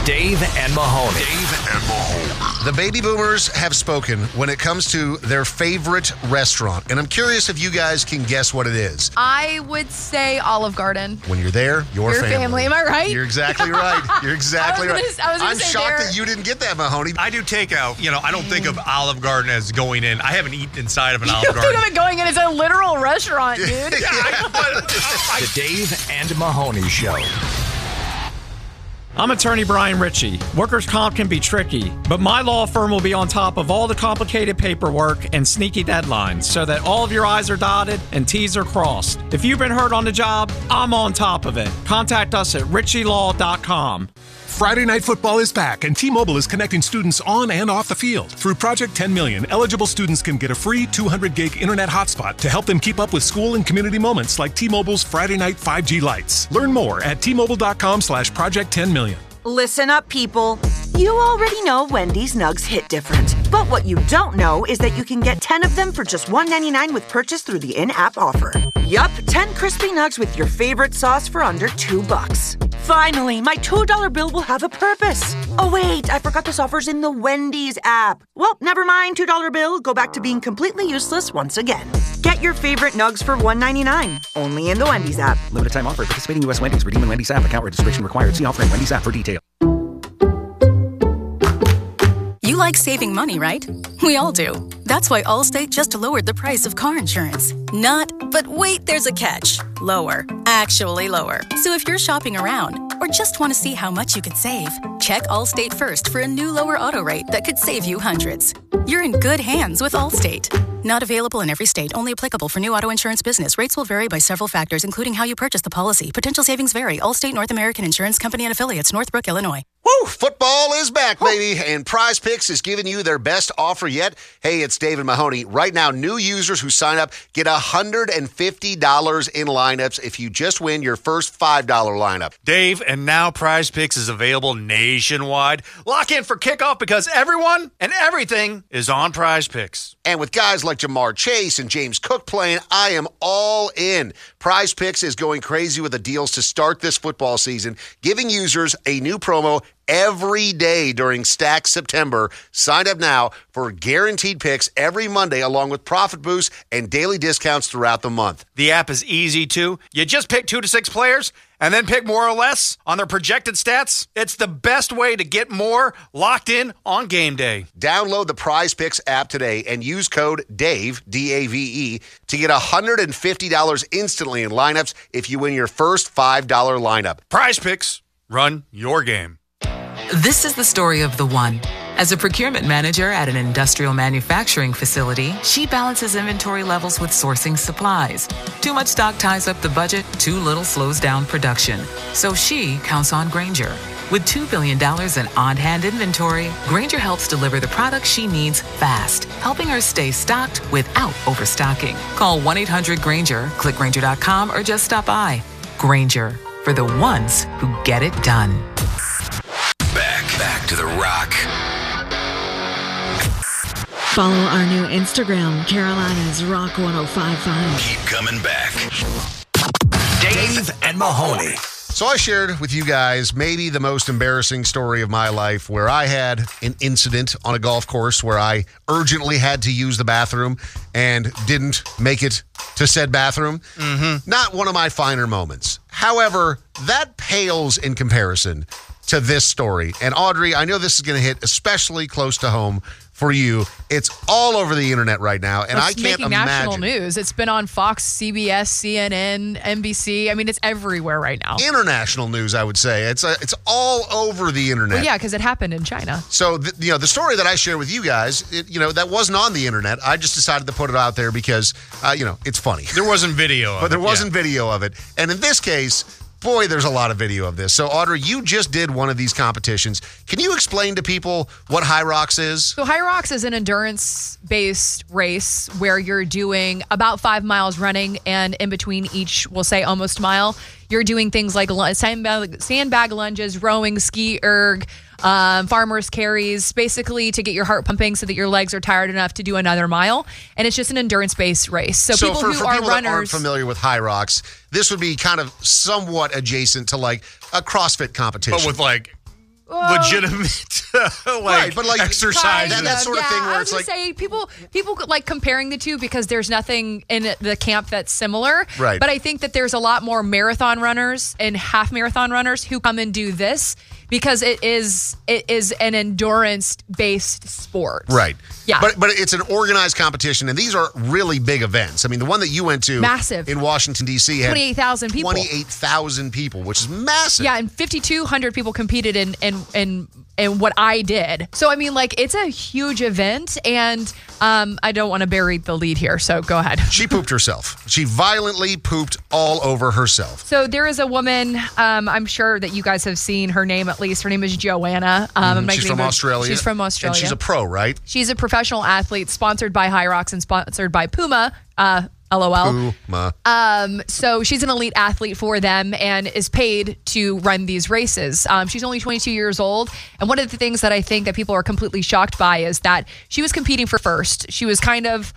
Dave and Mahoney. The baby boomers have spoken when it comes to their favorite restaurant. And I'm curious if you guys can guess what it is. I would say Olive Garden. When you're there, your family. Am I right? You're exactly right. You're exactly right. I'm shocked that you didn't get that, Mahoney. I do takeout. I don't think of Olive Garden as going in. I haven't eaten inside of an Olive You Garden. think of it going in as a literal restaurant, dude. The Dave and Mahoney Show. I'm attorney Brian Ritchie. Workers' comp can be tricky, but my law firm will be on top of all the complicated paperwork and sneaky deadlines so that all of your I's are dotted and T's are crossed. If you've been hurt on the job, I'm on top of it. Contact us at ritchielaw.com. Friday Night Football is back, and T-Mobile is connecting students on and off the field. Through Project 10 Million, eligible students can get a free 200-gig internet hotspot to help them keep up with school and community moments like T-Mobile's Friday Night 5G Lights. Learn more at T-Mobile.com/Project 10 Million. Listen up, people. You already know Wendy's Nugs hit different. But what you don't know is that you can get 10 of them for just $1.99 with purchase through the in-app offer. Yup, 10 crispy nugs with your favorite sauce for under $2. Finally, my $2 bill will have a purpose. Oh wait, I forgot this offer's in the Wendy's app. Well, never mind, $2 bill. Go back to being completely useless once again. Get your favorite nugs for $1.99. Only in the Wendy's app. Limited time offer. Participating U.S. Wendy's. Redeem in Wendy's app. Account registration required. See offer in Wendy's app for details. You like saving money, right? We all do. That's why Allstate just lowered the price of car insurance. Not, but wait, there's a catch. Lower. Actually lower. So if you're shopping around or just want to see how much you could save, check Allstate first for a new lower auto rate that could save you hundreds. You're in good hands with Allstate. Not available in every state. Only applicable for new auto insurance business. Rates will vary by several factors, including how you purchase the policy. Potential savings vary. Allstate North American Insurance Company and Affiliates, Northbrook, Illinois. Woo! Football is back, baby, and Prize Picks is giving you their best offer yet. Hey, it's David Mahoney. Right now, new users who sign up get $150 in lineups if you just win your first $5 lineup. Dave, and now Prize Picks is available nationwide. Lock in for kickoff because everyone and everything is on Prize Picks. And with guys like Jamar Chase and James Cook playing, I am all in. Prize Picks is going crazy with the deals to start this football season, giving users a new promo every day during Stack September. Sign up now for guaranteed picks every Monday, along with profit boosts and daily discounts throughout the month. The app is easy, too. You just pick 2 to 6 players and then pick more or less on their projected stats. It's the best way to get more locked in on game day. Download the Prize Picks app today and use code DAVE, D-A-V-E, to get $150 instantly in lineups if you win your first $5 lineup. Prize Picks. Run your game. This is the story of the one. As a procurement manager at an industrial manufacturing facility, she balances inventory levels with sourcing supplies. Too much stock ties up the budget, too little slows down production. So she counts on Grainger. With $2 billion in on-hand inventory, Grainger helps deliver the products she needs fast, helping her stay stocked without overstocking. Call 1-800-GRAINGER, click Grainger.com, or just stop by. Grainger, for the ones who get it done. Back to the Rock. Follow our new Instagram, Carolina's Rock 105.5. Keep coming back. Dave and Mahoney. So I shared with you guys maybe the most embarrassing story of my life, where I had an incident on a golf course where I urgently had to use the bathroom and didn't make it to said bathroom. Not one of my finer moments. However, that pales in comparison to this story. And Audrey, I know this is going to hit especially close to home for you. It's all over the internet right now, and I can't imagine. National news. It's been on Fox, CBS, CNN, NBC. I mean, it's everywhere right now. International news, I would say. It's all over the internet. Well, yeah, because it happened in China. So, the story that I share with you guys, that wasn't on the internet. I just decided to put it out there because, it's funny. There wasn't video of it. But there wasn't video of it. And in this case, boy, there's a lot of video of this. So, Audrey, you just did one of these competitions. Can you explain to people what High Rocks is? So High Rocks is an endurance-based race where you're doing about 5 miles running, and in between each, we'll say almost mile, you're doing things like sandbag lunges, rowing, ski erg, farmer's carries, basically to get your heart pumping so that your legs are tired enough to do another mile. And it's just an endurance-based race. So people for who are people runners that aren't familiar with High Rocks, this would be kind of somewhat adjacent to like a CrossFit competition. But with like legitimate Right, but like exercise. That sort of thing where I it's was like gonna say people like comparing the two because there's nothing in the camp that's similar. Right. But I think that there's a lot more marathon runners and half marathon runners who come and do this because it is an endurance based sport. Right. Yeah. But it's an organized competition, and these are really big events. I mean, the one that you went to Massive. in Washington, D.C. had 28,000 people. 28,000 people, which is massive. Yeah, and 5,200 people competed in what I did. So, I mean, like, it's a huge event, and I don't want to bury the lead here, so go ahead. She pooped herself. She violently pooped all over herself. So there is a woman, I'm sure that you guys have seen her name at least. Her name is Joanna. I'm not She's gonna from Australia. She's from Australia. And she's a pro, right? She's a professional athlete sponsored by Hyrox and sponsored by Puma. LOL. Puma. So she's an elite athlete for them and is paid to run these races. She's only 22 years old. And one of the things that I think that people are completely shocked by is that she was competing for first. She was kind of,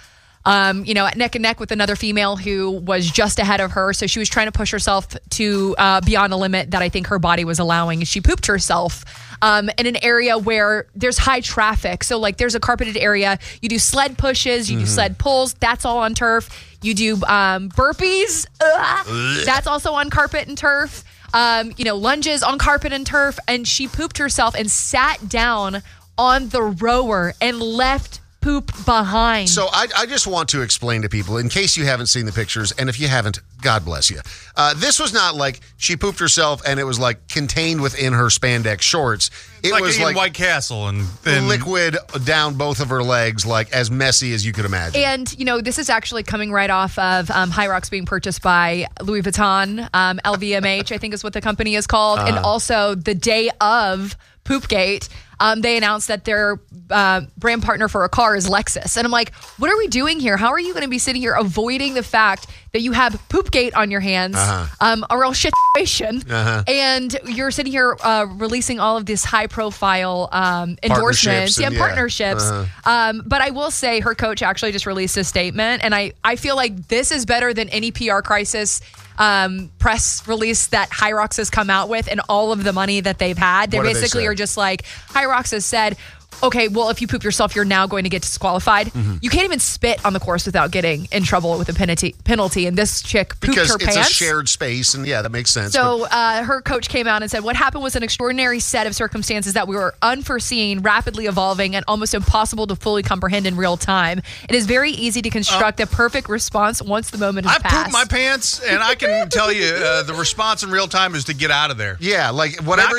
at neck and neck with another female who was just ahead of her. So she was trying to push herself to beyond a limit that I think her body was allowing. She pooped herself in an area where there's high traffic. So like there's a carpeted area. You do sled pushes, you do sled pulls. That's all on turf. You do burpees. That's also on carpet and turf. Lunges on carpet and turf. And she pooped herself and sat down on the rower and left poop behind. So I just want to explain to people, in case you haven't seen the pictures, and if you haven't, God bless you. This was not like she pooped herself and it was like contained within her spandex shorts. It like was in like White Castle and then liquid down both of her legs, like as messy as you could imagine. And, this is actually coming right off of Hyrox being purchased by Louis Vuitton. LVMH, I think is what the company is called. And also the day of Poopgate, they announced that their brand partner for a car is Lexus. And I'm like, what are we doing here? How are you going to be sitting here avoiding the fact that you have Poopgate on your hands, a real shit situation, and you're sitting here releasing all of this high-profile endorsements, partnerships. But I will say her coach actually just released a statement, and I feel like this is better than any PR crisis press release that Hyrox has come out with and all of the money that they've had. They basically are just like, Hyrox has said, okay, well, if you poop yourself, you're now going to get disqualified. You can't even spit on the course without getting in trouble with a penalty. And this chick pooped because her pants. Because it's a shared space, and yeah, that makes sense. So her coach came out and said, what happened was an extraordinary set of circumstances that we were unforeseen, rapidly evolving, and almost impossible to fully comprehend in real time. It is very easy to construct a perfect response once the moment has passed. I pooped my pants, and I can tell you the response in real time is to get out of there. Yeah, like whatever